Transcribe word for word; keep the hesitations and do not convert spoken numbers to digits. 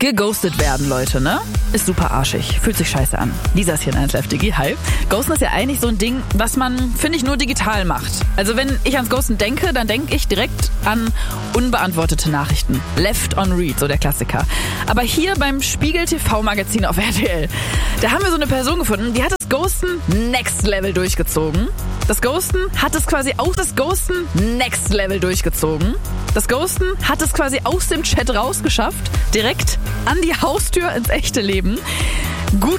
Geghostet werden, Leute, ne? Ist super arschig. Fühlt sich scheiße an. Lisa ist hier in eins Live Digi. Hi. Ghosten ist ja eigentlich so ein Ding, was man, finde ich, nur digital macht. Also wenn ich ans Ghosten denke, dann denke ich direkt an unbeantwortete Nachrichten. Left on Read, so der Klassiker. Aber hier beim Spiegel T V-Magazin auf R T L, da haben wir so eine Person gefunden, die hat das Ghosten Next Level durchgezogen. Das Ghosten hat es quasi aus das Ghosten Next Level durchgezogen. Das Ghosten hat es quasi aus dem Chat rausgeschafft, direkt an die Haustür ins echte Leben. Gut